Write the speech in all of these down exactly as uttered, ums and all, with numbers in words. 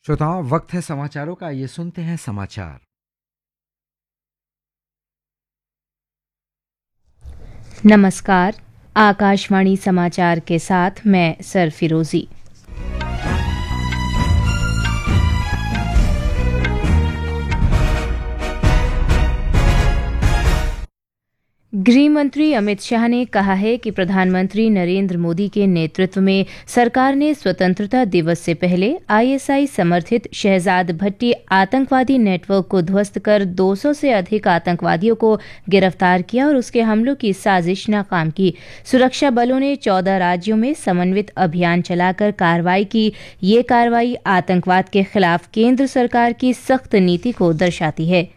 श्रोताओं, वक्त है समाचारों का। ये सुनते हैं समाचार। नमस्कार, आकाशवाणी समाचार के साथ मैं सरफिरोजी। गृह मंत्री अमित शाह ने कहा है कि प्रधानमंत्री नरेंद्र मोदी के नेतृत्व में सरकार ने स्वतंत्रता दिवस से पहले आईएसआई समर्थित शहजाद भट्टी आतंकवादी नेटवर्क को ध्वस्त कर दो सौ से अधिक आतंकवादियों को गिरफ्तार किया और उसके हमलों की साजिश नाकाम की। सुरक्षा बलों ने चौदह राज्यों में समन्वित अभियान चलाकर कार्रवाई की। ये कार्रवाई आतंकवाद के खिलाफ केंद्र सरकार की सख्त नीति को दर्शाती है।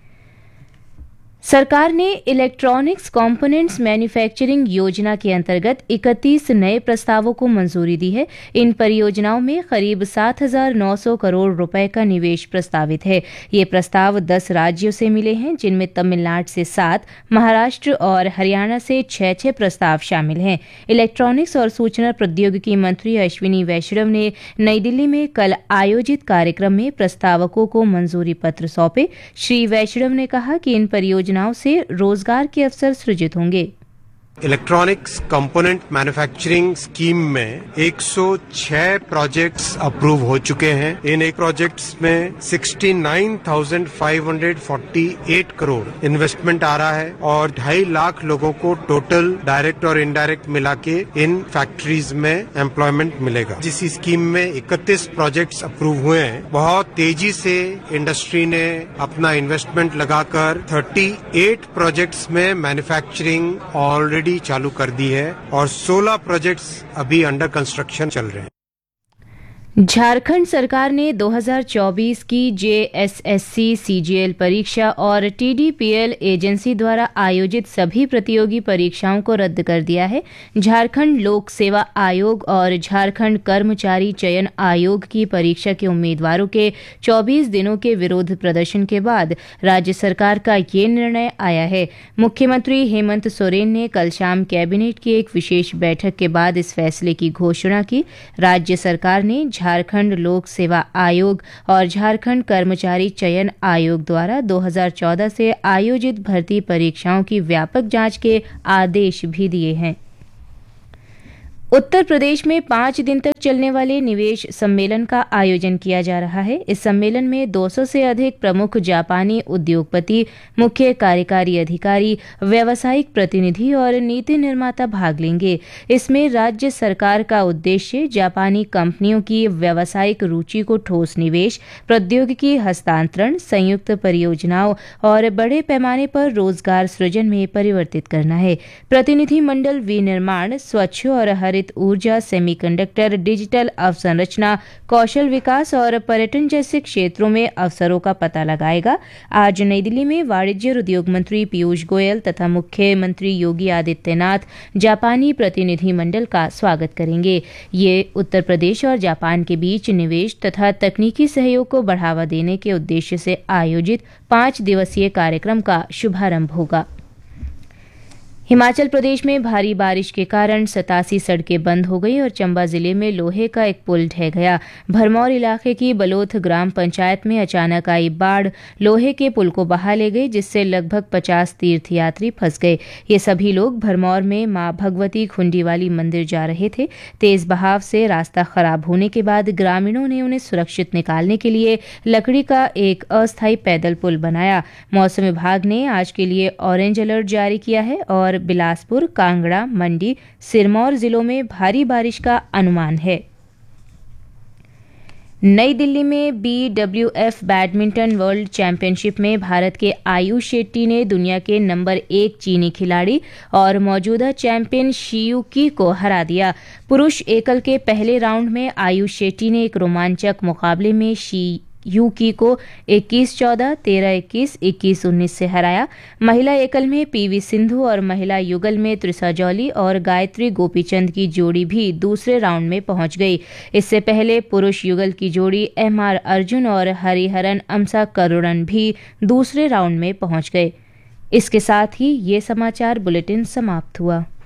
सरकार ने इलेक्ट्रॉनिक्स कंपोनेंट्स मैन्युफैक्चरिंग योजना के अंतर्गत इकतीस नए प्रस्तावों को मंजूरी दी है। इन परियोजनाओं में करीब सात हजार नौ सौ करोड़ रुपए का निवेश प्रस्तावित है। ये प्रस्ताव दस राज्यों से मिले हैं, जिनमें तमिलनाडु से सात, महाराष्ट्र और हरियाणा से छह छह प्रस्ताव शामिल हैं। इलेक्ट्रॉनिक्स और सूचना प्रौद्योगिकी मंत्री अश्विनी वैष्णव ने नई दिल्ली में कल आयोजित कार्यक्रम में प्रस्तावकों को मंजूरी पत्र सौंपे। श्री वैष्णव ने कहा कि इन परियोजनाओं से रोजगार के अवसर सृजित होंगे। इलेक्ट्रॉनिक्स कंपोनेंट मैन्युफैक्चरिंग स्कीम में एक सौ छह प्रोजेक्ट्स अप्रूव हो चुके हैं। इन एक प्रोजेक्ट्स में उनहत्तर हज़ार पाँच सौ अड़तालीस करोड़ इन्वेस्टमेंट आ रहा है और ढाई लाख लोगों को टोटल डायरेक्ट और इनडायरेक्ट मिला के इन फैक्ट्रीज में एम्प्लॉयमेंट मिलेगा। जिस स्कीम में इकतीस प्रोजेक्ट्स अप्रूव हुए हैं, बहुत तेजी से इंडस्ट्री ने अपना इन्वेस्टमेंट लगाकर अड़तीस प्रोजेक्ट्स में मैन्युफैक्चरिंग ऑलरेडी चालू कर दी है और सोलह प्रोजेक्ट्स अभी अंडर कंस्ट्रक्शन चल रहे हैं। झारखंड सरकार ने दो हज़ार चौबीस की जेएसएससी सीजीएल परीक्षा और टीडीपीएल एजेंसी द्वारा आयोजित सभी प्रतियोगी परीक्षाओं को रद्द कर दिया है। झारखंड लोक सेवा आयोग और झारखंड कर्मचारी चयन आयोग की परीक्षा के उम्मीदवारों के चौबीस दिनों के विरोध प्रदर्शन के बाद राज्य सरकार का ये निर्णय आया है। मुख्यमंत्री हेमंत सोरेन ने कल शाम कैबिनेट की एक विशेष बैठक के बाद इस फैसले की घोषणा की। राज्य सरकार ने झारखंड लोक सेवा आयोग और झारखंड कर्मचारी चयन आयोग द्वारा दो हज़ार चौदह से आयोजित भर्ती परीक्षाओं की व्यापक जांच के आदेश भी दिए हैं। उत्तर प्रदेश में पांच दिन तक चलने वाले निवेश सम्मेलन का आयोजन किया जा रहा है। इस सम्मेलन में दो सौ से अधिक प्रमुख जापानी उद्योगपति, मुख्य कार्यकारी अधिकारी, व्यावसायिक प्रतिनिधि और नीति निर्माता भाग लेंगे। इसमें राज्य सरकार का उद्देश्य जापानी कंपनियों की व्यावसायिक रुचि को ठोस निवेश, प्रौद्योगिकी हस्तांतरण, संयुक्त परियोजनाओं और बड़े पैमाने पर रोजगार सृजन में परिवर्तित करना है। प्रतिनिधि मंडल विनिर्माण, स्वच्छ और हरित ऊर्जा, सेमीकंडक्टर, डिजिटल अवसंरचना, कौशल विकास और पर्यटन जैसे क्षेत्रों में अवसरों का पता लगाएगा। आज नई दिल्ली में वाणिज्य और उद्योग मंत्री पीयूष गोयल तथा मुख्यमंत्री योगी आदित्यनाथ जापानी प्रतिनिधि मंडल का स्वागत करेंगे। ये उत्तर प्रदेश और जापान के बीच निवेश तथा तकनीकी सहयोग को बढ़ावा देने के उद्देश्य से आयोजित पांच दिवसीय कार्यक्रम का शुभारंभ होगा। हिमाचल प्रदेश में भारी बारिश के कारण सतासी सड़कें बंद हो गई और चंबा जिले में लोहे का एक पुल ढह गया। भरमौर इलाके की बलोथ ग्राम पंचायत में अचानक आई बाढ़ लोहे के पुल को बहा ले गई, जिससे लगभग पचास तीर्थयात्री फंस गए। ये सभी लोग भरमौर में मां भगवती खुंडी वाली मंदिर जा रहे थे। तेज बहाव से रास्ता खराब होने के बाद ग्रामीणों ने उन्हें सुरक्षित निकालने के लिए लकड़ी का एक अस्थायी पैदल पुल बनाया। मौसम विभाग ने आज के लिए ऑरेंज अलर्ट जारी किया है और बिलासपुर, कांगड़ा, मंडी, सिरमौर जिलों में भारी बारिश का अनुमान है। नई दिल्ली में बीडब्ल्यूएफ बैडमिंटन वर्ल्ड चैंपियनशिप में भारत के आयुष शेट्टी ने दुनिया के नंबर एक चीनी खिलाड़ी और मौजूदा चैंपियन शियुकी को हरा दिया। पुरुष एकल के पहले राउंड में आयुष शेट्टी ने एक रोमांचक मुकाबले में शी यूकी को इक्कीस चौदह, तेरह इक्कीस, इक्कीस उन्नीस से हराया। महिला एकल में पीवी सिंधु और महिला युगल में त्रिसा जौली और गायत्री गोपीचंद की जोड़ी भी दूसरे राउंड में पहुंच गई। इससे पहले पुरुष युगल की जोड़ी एम आर अर्जुन और हरिहरन अमसा करुणन भी दूसरे राउंड में पहुंच गए। इसके साथ ही ये समाचार बुलेटिन समाप्त हुआ।